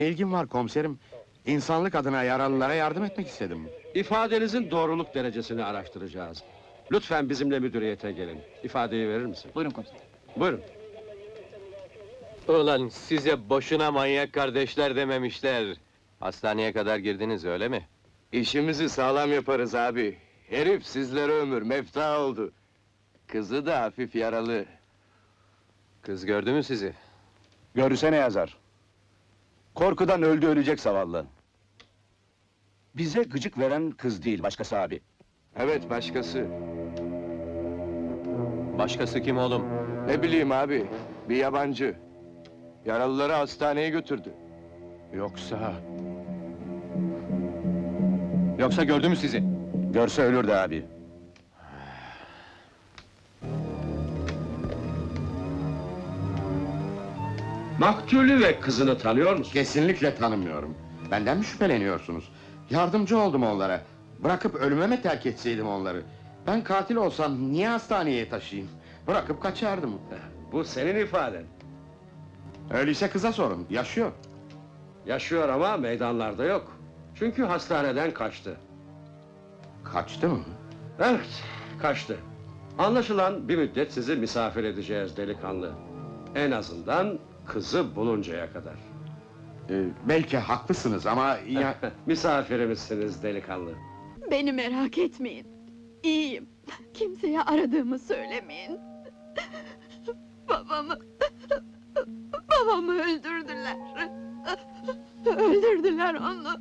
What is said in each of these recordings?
İlgim var komiserim. İnsanlık adına yaralılara yardım etmek istedim. İfadenizin doğruluk derecesini araştıracağız. Lütfen bizimle müdüriyete gelin. İfadeyi verir misin? Buyurun komiserim. Buyurun. Ulan size boşuna manyak kardeşler dememişler. Hastaneye kadar girdiniz öyle mi? İşimizi sağlam yaparız abi. Herif sizlere ömür mefta oldu. Kızı da hafif yaralı. Kız gördü mü sizi? Görürse ne yazar? Korkudan öldü ölecek zavallı. Bize gıcık veren kız değil, başkası abi. Evet başkası. Başkası kim oğlum? Ne bileyim abi, bir yabancı. Yaralıları hastaneye götürdü. Yoksa... Yoksa gördü mü sizi? Görse ölürdü abi. Maktulü ve kızını tanıyor musun? Kesinlikle tanımıyorum. Benden mi şüpheleniyorsunuz? Yardımcı oldum onlara. Bırakıp ölüme mi terk etseydim onları? Ben katil olsam niye hastaneye taşıyayım? Bırakıp kaçardım. Bu senin ifaden. Öyleyse kıza sorun, yaşıyor. Yaşıyor ama meydanlarda yok. Çünkü hastaneden kaçtı. Kaçtı mı? Evet, kaçtı. Anlaşılan bir müddet sizi misafir edeceğiz delikanlı. En azından kızı buluncaya kadar. Belki haklısınız ama... Misafirimizsiniz delikanlı. Beni merak etmeyin. İyiyim. Kimseye aradığımı söylemeyin. Babamı... Babamı öldürdüler. Öldürdüler onu.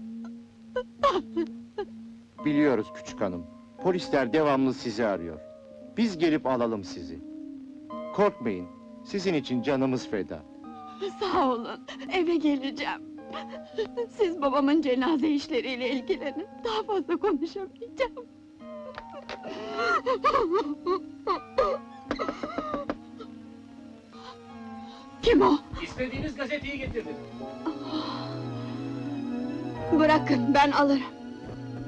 Biliyoruz küçük hanım. Polisler devamlı sizi arıyor. Biz gelip alalım sizi. Korkmayın. Sizin için canımız feda. Sağ olun, eve geleceğim. Siz babamın cenaze işleriyle ilgilenin. Daha fazla konuşamayacağım. Kim o? İstediğiniz gazeteyi getirdim. Bırakın, ben alırım.